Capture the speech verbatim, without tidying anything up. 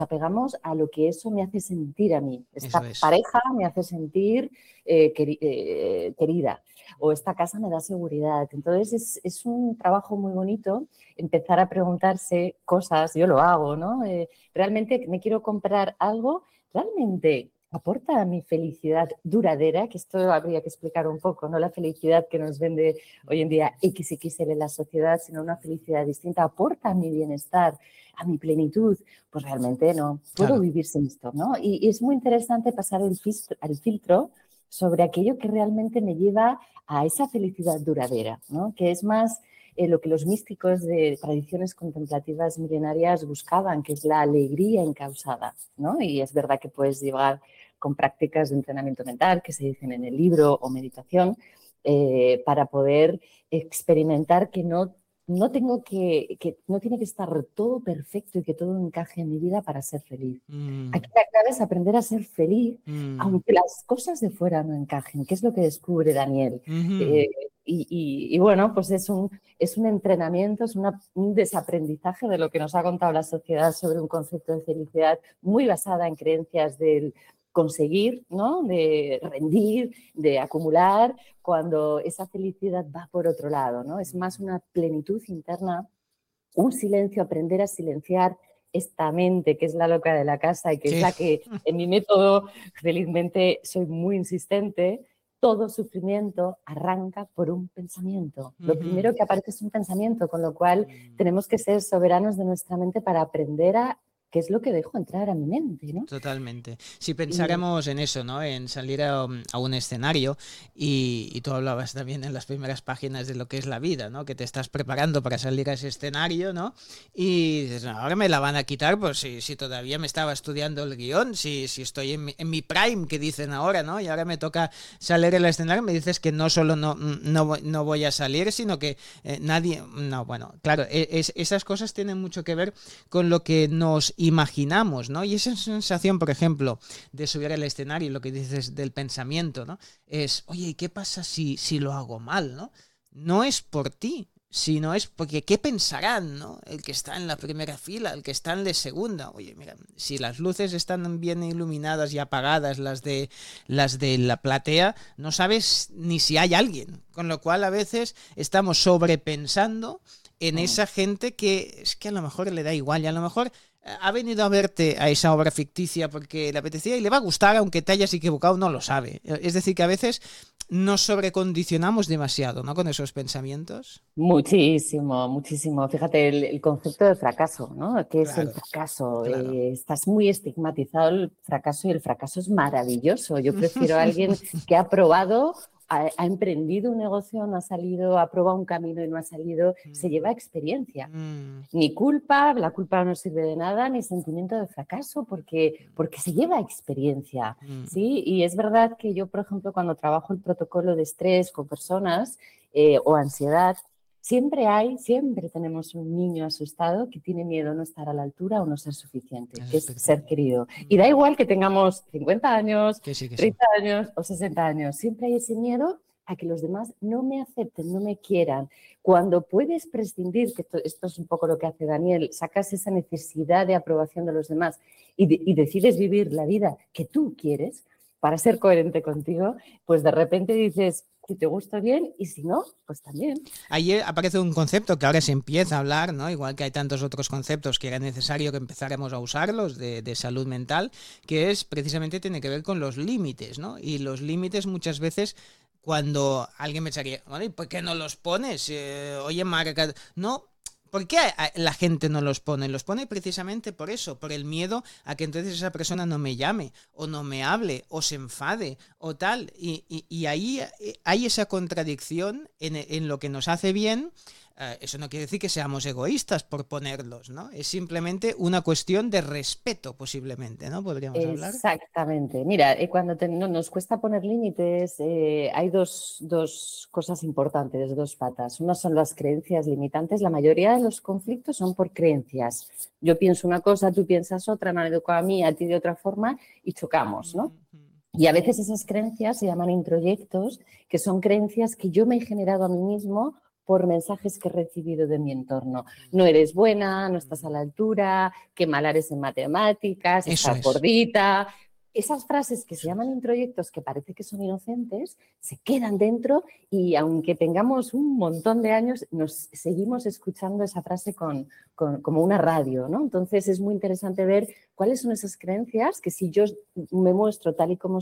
apegamos a lo que eso me hace sentir a mí. Esta Eso es. pareja me hace sentir eh, queri- eh, querida, o esta casa me da seguridad. Entonces es, es un trabajo muy bonito empezar a preguntarse cosas, yo lo hago, ¿no? Eh, realmente me quiero comprar algo, realmente aporta a mi felicidad duradera, que esto habría que explicar un poco, no la felicidad que nos vende hoy en día equis equis ele en la sociedad, sino una felicidad distinta, aporta a mi bienestar, a mi plenitud. Pues realmente no, puedo Claro. vivir sin esto, ¿no? Y, y es muy interesante pasar el, filtro, el filtro sobre aquello que realmente me lleva a esa felicidad duradera, ¿no? Que es más eh, lo que los místicos de tradiciones contemplativas milenarias buscaban, que es la alegría encausada, ¿no? Y es verdad que puedes llevar con prácticas de entrenamiento mental que se dicen en el libro o meditación eh, para poder experimentar que no, no tengo que, que no tiene que estar todo perfecto y que todo encaje en mi vida para ser feliz. Mm, Aquí la clave es aprender a ser feliz mm, aunque las cosas de fuera no encajen, que es lo que descubre Daniel. ujú. Eh, y, y, y, bueno, pues es un, es un entrenamiento, es una, un desaprendizaje de lo que nos ha contado la sociedad sobre un concepto de felicidad muy basada en creencias del conseguir, ¿no? De rendir, de acumular, cuando esa felicidad va por otro lado, ¿no? Es más una plenitud interna, un silencio, aprender a silenciar esta mente que es la loca de la casa y que es Sí. la que en mi método, felizmente, soy muy insistente. Todo sufrimiento arranca por un pensamiento. Lo Ujú. primero que aparece es un pensamiento, con lo cual Mm. tenemos que ser soberanos de nuestra mente para aprender a qué es lo que dejo entrar a mi mente, ¿no? Totalmente. Si Y pensáramos en eso, ¿no? En salir a, um, a un escenario y, y tú hablabas también en las primeras páginas de lo que es la vida, ¿no? Que te estás preparando para salir a ese escenario, ¿no? Y dices, "No, ahora me la van a quitar, pues si, si todavía me estaba estudiando el guión, si, si estoy en mi, en mi prime, que dicen ahora, ¿no? Y ahora me toca salir al escenario, me dices que no solo no, no, voy- no voy a salir, sino que eh, nadie... No, bueno, claro, e- es- esas cosas tienen mucho que ver con lo que nos imaginamos, ¿no? Y esa sensación, por ejemplo, de subir al escenario, lo que dices del pensamiento, ¿no? Es, oye, ¿y qué pasa si, si lo hago mal, ¿no? No es por ti, sino es porque ¿qué pensarán, ¿no? El que está en la primera fila, el que está en la segunda. Oye, mira, si las luces están bien iluminadas y apagadas, las de las de la platea, no sabes ni si hay alguien. Con lo cual a veces estamos sobrepensando en esa gente que es que a lo mejor le da igual y a lo mejor eh, ha venido a verte a esa obra ficticia porque le apetecía y le va a gustar aunque te hayas equivocado, no lo sabe. Es decir, que a veces nos sobrecondicionamos demasiado, ¿no? Con esos pensamientos. muchísimo, muchísimo. Fíjate, el, el concepto de fracaso, ¿no? ¿Qué es el Claro, fracaso? claro. Eh, estás muy estigmatizado el fracaso y el fracaso es maravilloso. Yo prefiero a alguien que ha probado, ha, ha emprendido un negocio, no ha salido, ha probado un camino y no ha salido, se lleva Mm, experiencia. mm, Ni culpa, la culpa no sirve de nada, ni sentimiento de fracaso, porque, porque se lleva experiencia, mm, ¿sí? Y es verdad que yo, por ejemplo, cuando trabajo el protocolo de estrés con personas eh, o ansiedad, siempre hay, siempre tenemos un niño asustado que tiene miedo a no estar a la altura o no ser suficiente, eso que es es ser espectacular. querido. Y da Mm, igual que tengamos cincuenta años, que sí, que sí. treinta años o sesenta años, siempre hay ese miedo a que los demás no me acepten, no me quieran. Cuando puedes prescindir, que esto, esto es un poco lo que hace Daniel, sacas esa necesidad de aprobación de los demás y, de, y decides vivir la vida que tú quieres para ser coherente contigo, pues de repente dices, si te gusta bien y si no, pues también. Ahí aparece un concepto que ahora se empieza a hablar, ¿no? Igual que hay tantos otros conceptos que era necesario que empezáramos a usarlos de, de salud mental, que es precisamente tiene que ver con los límites, ¿no? Y los límites muchas veces cuando alguien me echaría, bueno, ¿y por qué no los pones? Eh, oye, Marca, no. ¿Por qué la gente no los pone? Los pone precisamente por eso, por el miedo a que entonces esa persona no me llame, o no me hable, o se enfade, o tal. Y, y, y ahí hay esa contradicción en, en lo que nos hace bien. Uh, eso no quiere decir que seamos egoístas por ponerlos, ¿no? Es simplemente una cuestión de respeto, posiblemente, ¿no? Podríamos hablar. Exactamente. Mira, eh, cuando te- no, nos cuesta poner límites, eh, hay dos, dos cosas importantes, dos patas. Una son las creencias limitantes. La mayoría de los conflictos son por creencias. Yo pienso una cosa, tú piensas otra, me han educado a mí, a ti de otra forma y chocamos, ¿no? Y a veces esas creencias se llaman introyectos, que son creencias que yo me he generado a mí mismo por mensajes que he recibido de mi entorno. No eres buena, no estás a la altura, qué mal eres en matemáticas, Eso estás es. gordita. Esas frases que se llaman introyectos, que parece que son inocentes, se quedan dentro y aunque tengamos un montón de años, nos seguimos escuchando esa frase con, con, como una radio, ¿no? Entonces es muy interesante ver cuáles son esas creencias que si yo me muestro tal y como